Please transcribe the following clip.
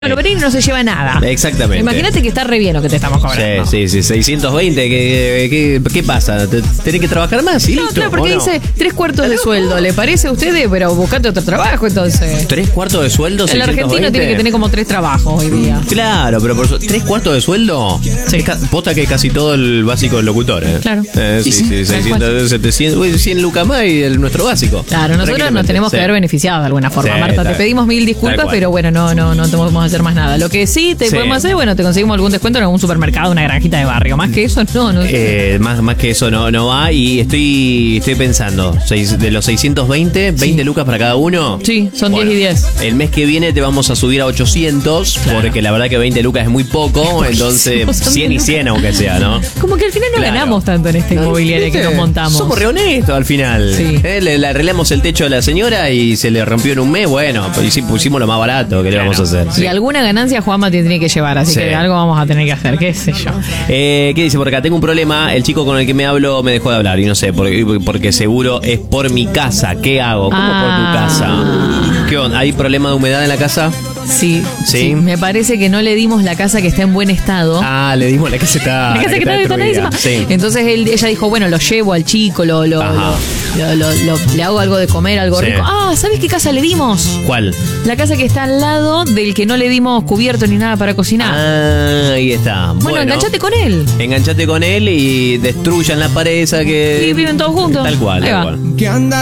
Bueno, Pereira no se lleva nada. Exactamente. Imagínate que está re bien lo que te estamos cobrando. Sí, 620, ¿qué pasa? ¿Tenés que trabajar más? ¿Y No, listo? claro, porque dice 3/4 de sueldo. ¿Le parece a ustedes? Pero buscate otro trabajo, entonces. ¿3/4 de sueldo? El argentino 620? tiene que tener como 3 trabajos hoy día. Claro, pero por ¿3/4 de sueldo? Sí. Posta que es casi todo el básico del locutor, ¿eh? Claro. Sí, 600, 700, 100 lucas más y nuestro básico. Claro, nosotros nos tenemos que haber beneficiado de alguna forma, Sí, Marta. Te pedimos 1000 disculpas, pero bueno, no te podemos hacer más nada. Lo que sí te podemos hacer, bueno, te conseguimos algún descuento en algún supermercado, una granjita de barrio. Más que eso, no. Más que eso no va. Y estoy pensando, de los 620, 20 lucas para cada uno. Sí, son 10 y 10. El mes que viene te vamos a subir a 800, porque la verdad que 20 lucas es muy poco, entonces 100 y 100 aunque sea, ¿no? Como que al final no ganamos tanto en esta inmobiliaria que nos montamos. Somos re honestos al final. Sí. Le arreglamos el techo a la señora y se le rompió en un mes. Bueno, pues sí, pusimos lo más barato. ¿Qué le vamos a hacer? Y alguna ganancia Juanma te tiene que llevar, así que algo vamos a tener que hacer, qué sé yo. ¿Qué dice por acá? Tengo un problema. El chico con el que me hablo me dejó de hablar y no sé, porque seguro es por mi casa. ¿Qué hago? ¿Cómo por tu casa? ¿Qué onda? ¿Hay problema de humedad en la casa? Sí. Me parece que no le dimos la casa que está en buen estado. Le dimos la casa está. La casa que está detonadísima. Sí. Entonces ella dijo, bueno, lo llevo al chico, le hago algo de comer, algo rico. ¿Sabes qué casa le dimos? ¿Cuál? La casa que está al lado del que no le dimos cubierto ni nada para cocinar. Ahí está. Bueno, enganchate con él. Enganchate con él y destruyan la pared esa que. Y viven todos juntos. Tal cual. Ahí va.